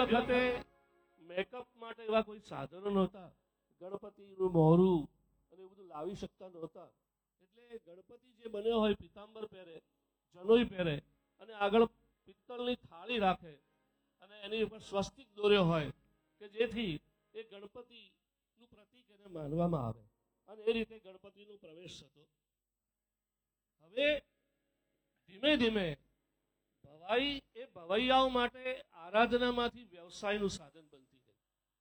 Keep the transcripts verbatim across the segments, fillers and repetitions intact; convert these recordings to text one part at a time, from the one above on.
વખતે મેકઅપ માટે એવા કોઈ સાધનો નહોતા. ગણપતિનું મોરું અને એવું બધું લાવી શકતા નહોતા. એટલે ગણપતિ જે બન્યો હોય પિતાંબર પહેરે, જનોઈ પહેરે અને આગળ પિત્તળની થાળી રાખે અને એની ઉપર સ્વસ્તિક દોર્યો હોય કે જેથી એ ગણપતિનું પ્રતીક એને માનવામાં આવે અને એ રીતે ગણપતિનો પ્રવેશ થતો. હવે ધીમે ધીમે ભવાઈ એ ભવૈયાઓ માટે આરાધનામાંથી વ્યવસાયનું સાધન બનતી ગઈ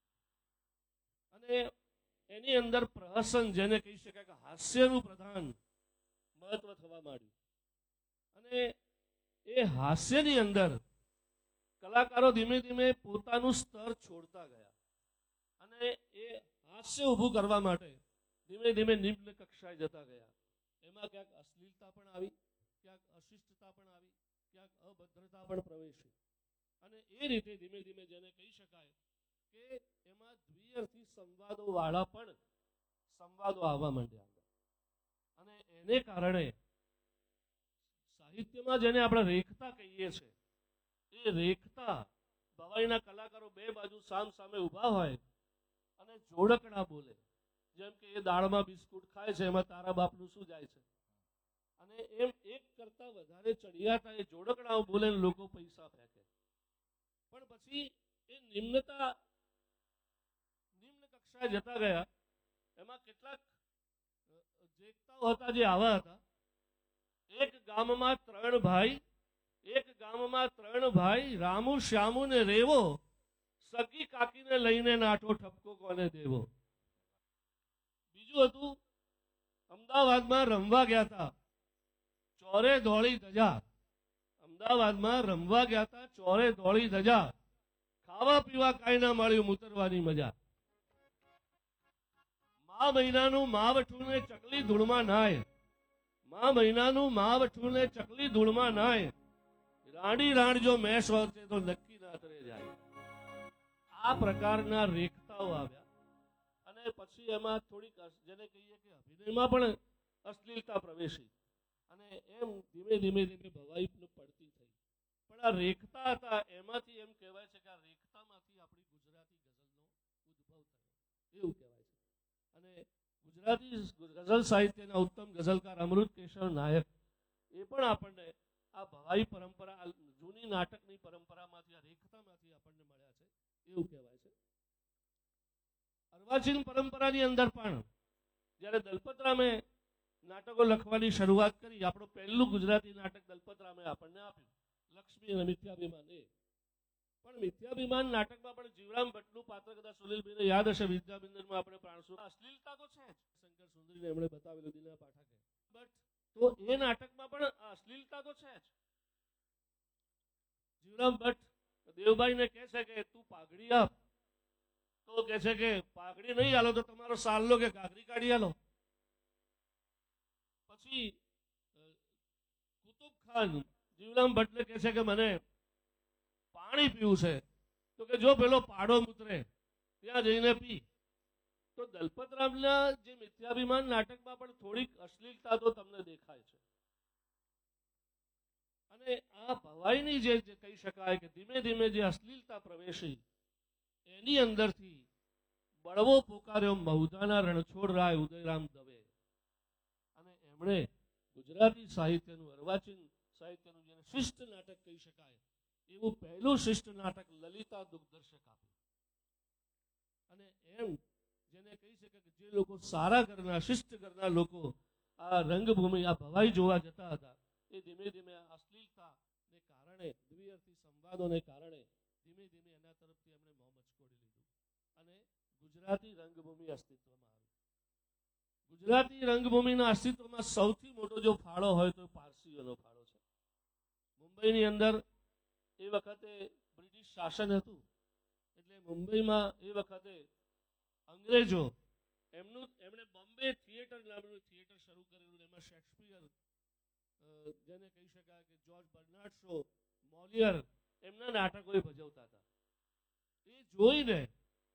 અને એની અંદર પ્રહસન, જેને કહી શકાય કે હાસ્યનું પ્રધાન મહત્વ થવા માંડ્યું. અને એ હાસ્યની અંદર કલાકારો ધીમે ધીમે પોતાનું સ્તર છોડતા ગયા અને એ હાસ્ય ઊભું કરવા માટે ધીમે ધીમે નિમ્ન કક્ષાએ જતા ગયા. એમાં ક્યાંક અશ્લીલતા પણ આવી, ક્યાંક અશિષ્ટતા પણ આવી, ક્યાંક અભદ્રતા પણ પ્રવેશી અને એ રીતે ધીમે ધીમે જેને કહી શકાય કે એમાં દ્વિઅર્થી સંવાદો વાળા પણ સંવાદો આવવા માંડ્યા અને એને કારણે સાહિત્યમાં જેને આપણે રેખતા કહીએ છીએ, એ રેખતા ભવાઈના કલાકારો બે બાજુ સામ સામે ઊભા હોય અને જોડકણા બોલે. જેમ કે એ દાળમાં બિસ્કુટ ખાય છે, એમાં તારા બાપનું શું જાય છે, અને એમ એક કરતા વધારે ચડિયાતા એ જોડકણાઓ બોલે ને લોકો પૈસા ફેંકે. પણ પછી એ નિમ્નતા નિમ્ન કક્ષાએ જતા ગયા. એમાં કેટલાક દેખતાઓ હતા જે આવા હતા. એક ગામમાં ત્રણ ભાઈ એક ગામમાં ત્રણ ભાઈ રામુ, શ્યામુ ને રેવો, સગી કાકીને લઈને નાઠો ઠપકો કોને દેવો. બીજું હતું, અમદાવાદમાં રમવા ગયા હતા ચોરે દોડી ધજા. અમદાવાદમાં રમવા ગયા હતા ચોરે દોડી ધજા, ખાવા પીવા કાંઈ ના મળ્યું, મુતરવાની મજા. મા મહિનાનું માવઠું ને ચકલી ધૂળમાં નાય, મા મહિનાનું માવઠું ને ચકલી ધૂળમાં નાય, રાણી રાણ જો મેષ વળતે તો નક્કી ના તરે જાય. આ પ્રકારના રેખતાઓ આવ્યા અને પછી એમાં થોડીક જેને કહીએ કે અભિનયમાં પણ અશ્લીલતા પ્રવેશી અને એમ ધીમે ધીમે ધીમે ભવાઈ પડતી થઈ. પણ આ રેખતા હતા એમાંથી એમ કહેવાય છે કે આ રેખતામાંથી આપણી ગુજરાતી ગઝલનો ઉદ્ભવ થયો એવું કહેવાય છે. અને ગુજરાતી ગઝલ સાહિત્યના ઉત્તમ ગઝલકાર અમૃત કેશવ નાયક એ પણ આપણને આ ભવાઈ પરંપરા, જૂની નાટકની પરંપરામાંથી, આ રેખતામાંથી આપણને મળ્યા છે એવું કહેવાય છે. અર્વાચીન પરંપરાની અંદર પણ જ્યારે દલપતરામે નાટકો લખવાની શરૂઆત કરી, આપણું પહેલું ગુજરાતી નાટક દલપતરામે આપણને આપ્યું, લક્ષ્મી અને મિથ્યાભિમાન. એ પણ મિથ્યાભિમાન નાટકમાં પણ જીવરામ ભટ્ટનું પાત્ર કદાચ સુનિલભાઈને યાદ હશે, વિદ્યાબિંદરમાં આપણે પ્રાણસુ અશ્લીલતા તો છે જ, શંકર સુંદરીને એમણે બતાવેલું દિના પાઠકે. બટ તો એ નાટકમાં પણ અશ્લીલતા તો છે જ. જીવરામ ભટ્ટ દેવભાઈને કહે છે કે તું પાઘડી આપ, તો કહે છે કે પાઘડી નહીં આલો તો તમારો સાલ્લો કે ઘાઘરી કાઢી આલો. પછી કુતુબ ખાન જીવરામ ભટ્ટને કહે છે કે મને પાણી પીવું છે, તો કે જો પેલો પાડો મૂતરે ત્યાં જઈને પી. તો દલપતરામના જે મિથ્યાભિમાન નાટકમાં પણ થોડીક અશ્લીલતા તો તમને દેખાય છે. અને આ ભવાઈની જે કહી શકાય કે ધીમે ધીમે જે અશ્લીલતા પ્રવેશી, એની અંદરથી બળવો પોકાર્યો મહુધાના રણછોડ રાય ઉદયરામ દવે. અને એમણે ગુજરાતી સાહિત્યનું, અર્વાચીન સાહિત્યનું જેને શિષ્ટ નાટક કહી શકાય એવું પહેલું શિષ્ટ નાટક લલિતા દુઃખદર્શક આપ્યું. અને એમ જેને કહી શકાય કે જે લોકો સારા ઘરના, શિષ્ટ ઘરના લોકો આ રંગભૂમિ, આ ભવાઈ જોવા જતા હતા, એ ધીમે ધીમે અશ્લીલતાને કારણે, દ્વિઅર્થી સંવાદોને કારણે ધીમે ધીમે એના તરફથી એમણે મોં મચકોડી લીધું અને ગુજરાતી રંગભૂમિ અસ્તિત્વમાં આવી. ગુજરાતી રંગભૂમિના અસ્તિત્વમાં સૌથી મોટો જો ફાળો હોય તો પારસીઓનો ફાળો છે. મુંબઈની અંદર એ વખતે બ્રિટિશ શાસન હતું, એટલે મુંબઈમાં એ વખતે અંગ્રેજો એમનું એમણે બોમ્બે થિયેટર નામનું થિયેટર શરૂ કરેલું. એમાં શેક્સપિયર, જેને કહી શકાય કે જ્યોર્જ બર્નાર્ડ શો, મોલિયર, એમના નાટકો એ ભજવતા હતા. એ જોઈને